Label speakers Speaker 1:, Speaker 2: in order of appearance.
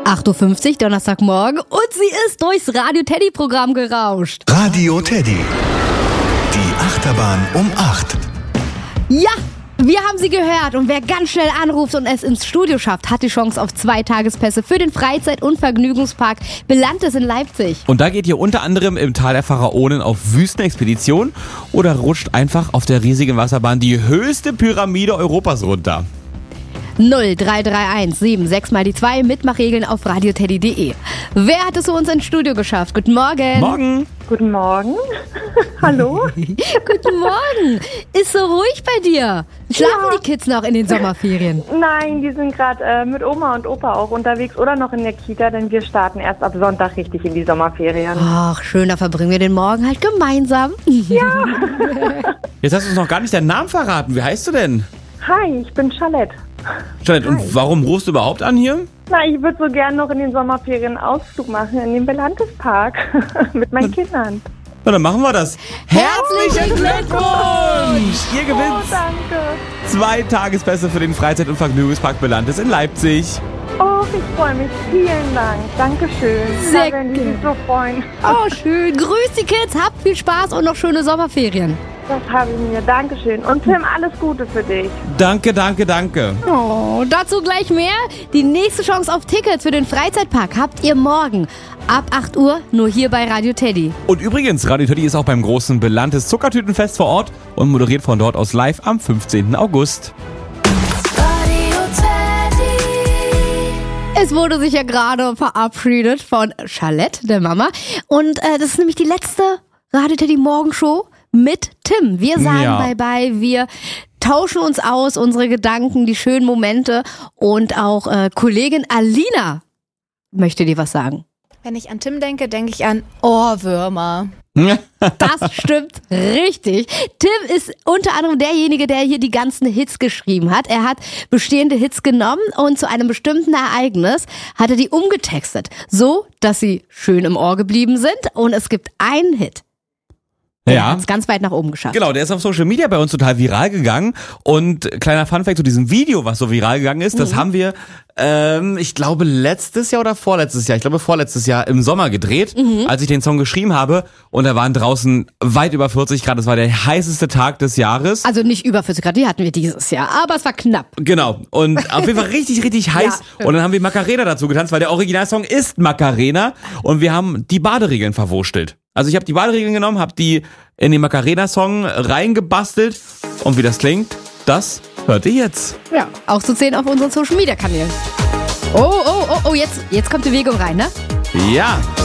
Speaker 1: 8.50 Uhr, Donnerstagmorgen, und sie ist durchs Radio Teddy-Programm gerauscht.
Speaker 2: Radio Teddy. Die Achterbahn um 8.
Speaker 1: Ja, wir haben sie gehört, und wer ganz schnell anruft und es ins Studio schafft, hat die Chance auf 2 Tagespässe für den Freizeit- und Vergnügungspark Belantes in Leipzig.
Speaker 3: Und da geht ihr unter anderem im Tal der Pharaonen auf Wüstenexpedition oder rutscht einfach auf der riesigen Wasserbahn die höchste Pyramide Europas runter.
Speaker 1: 0331 76 mal die 2, Mitmachregeln auf radioteddy.de. Wer hat es zu uns ins Studio geschafft? Guten Morgen.
Speaker 3: Morgen.
Speaker 4: Guten Morgen. Hallo.
Speaker 1: Guten Morgen. Ist so ruhig bei dir? Schlafen die Kids noch in den Sommerferien?
Speaker 4: Nein, die sind gerade mit Oma und Opa auch unterwegs oder noch in der Kita, denn wir starten erst ab Sonntag richtig in die Sommerferien.
Speaker 1: Ach, schön, da verbringen wir den Morgen halt gemeinsam.
Speaker 4: Ja.
Speaker 3: Jetzt hast du uns noch gar nicht deinen Namen verraten. Wie heißt du denn?
Speaker 4: Hi, ich bin Charlotte.
Speaker 3: Charlotte, und warum rufst du überhaupt an hier?
Speaker 4: Na, ich würde so gerne noch in den Sommerferien einen Ausflug machen in den Belantes-Park mit meinen Kindern.
Speaker 3: Na, dann machen wir das.
Speaker 1: Herzlichen
Speaker 3: Glückwunsch! Ihr
Speaker 4: Oh,
Speaker 3: gewinnt
Speaker 4: danke.
Speaker 3: 2 Tagespässe für den Freizeit- und Vergnügungspark Belantes in Leipzig.
Speaker 4: Oh, ich freue mich. Vielen Dank. Dankeschön.
Speaker 1: Sehr
Speaker 4: Da werden die sich so freuen.
Speaker 1: Oh, schön. Grüß die Kids, habt viel Spaß und noch schöne Sommerferien.
Speaker 4: Das habe ich mir. Dankeschön. Und Tim, alles Gute für dich.
Speaker 3: Danke, danke, danke.
Speaker 1: Oh, dazu gleich mehr. Die nächste Chance auf Tickets für den Freizeitpark habt ihr morgen ab 8 Uhr nur hier bei Radio Teddy.
Speaker 3: Und übrigens, Radio Teddy ist auch beim großen Belantes Zuckertütenfest vor Ort und moderiert von dort aus live am 15. August.
Speaker 1: Es wurde sich ja gerade verabschiedet von Charlotte, der Mama. Und das ist nämlich die letzte Radio Teddy Morgenshow mit Tim. Wir sagen Bye-bye, wir tauschen uns aus, unsere Gedanken, die schönen Momente. Und auch Kollegin Alina möchte dir was sagen.
Speaker 5: Wenn ich an Tim denke, denke ich an Ohrwürmer.
Speaker 1: Das stimmt richtig. Tim ist unter anderem derjenige, der hier die ganzen Hits geschrieben hat. Er hat bestehende Hits genommen und zu einem bestimmten Ereignis hat er die umgetextet, so dass sie schön im Ohr geblieben sind. Und es gibt einen Hit. Der hat es ganz weit nach oben geschafft.
Speaker 3: Genau, der ist auf Social Media bei uns total viral gegangen. Und kleiner Funfact zu diesem Video, was so viral gegangen ist, das haben wir, ich glaube letztes Jahr oder vorletztes Jahr, vorletztes Jahr im Sommer gedreht, als ich den Song geschrieben habe. Und da waren draußen weit über 40 Grad. Das war der heißeste Tag des Jahres.
Speaker 1: Also nicht über 40 Grad, die hatten wir dieses Jahr, aber es war knapp.
Speaker 3: Genau, und auf jeden Fall richtig, richtig heiß.
Speaker 1: Ja.
Speaker 3: Und dann haben wir Macarena dazu getanzt, weil der Originalsong ist Macarena. Und wir haben die Baderegeln verwurstelt. Also ich habe die Baderegeln genommen, habe die in den Macarena-Song reingebastelt. Und wie das klingt, das hört ihr jetzt.
Speaker 1: Ja, auch zu sehen auf unseren Social-Media-Kanälen. Oh, jetzt kommt Bewegung rein, ne?
Speaker 3: Ja.